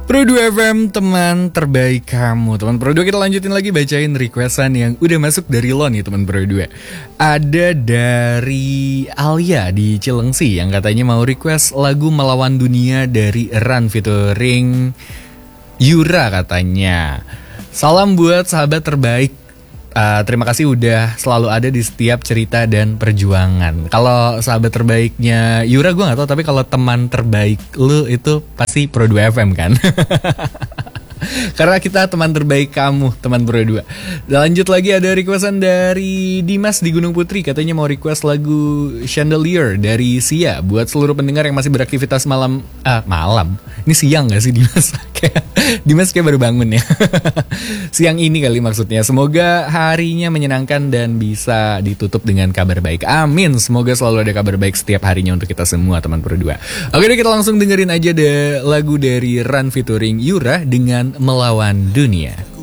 Pro 2 FM, teman terbaik kamu. Teman Pro 2, kita lanjutin lagi bacain requestan yang udah masuk dari lo nih teman Pro 2. Ada dari Alia di Cilengsi yang katanya mau request lagu Melawan Dunia dari Run featuring Yura katanya. Salam buat sahabat terbaik. Terima kasih udah selalu ada di setiap cerita dan perjuangan. Kalau sahabat terbaiknya Yura gue gak tahu, tapi kalau teman terbaik lu itu pasti Pro 2 FM kan. Karena kita teman terbaik kamu, teman Pro 2. Dan lanjut lagi, ada requestan dari Dimas di Gunung Putri. Katanya mau request lagu Chandelier dari Sia buat seluruh pendengar yang masih beraktivitas malam. Ini siang gak sih Dimas? Dimas kayak baru bangun ya. Siang ini kali maksudnya. Semoga harinya menyenangkan dan bisa ditutup dengan kabar baik. Amin. Semoga selalu ada kabar baik setiap harinya untuk kita semua teman Pro 2. Oke deh, kita langsung dengerin aja deh lagu dari Run featuring Yura dengan Melawan Dunia.